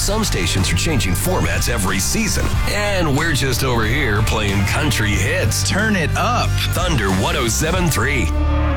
Some stations are changing formats every season, and we're just over here playing country hits. Turn it up. Thunder 107.3.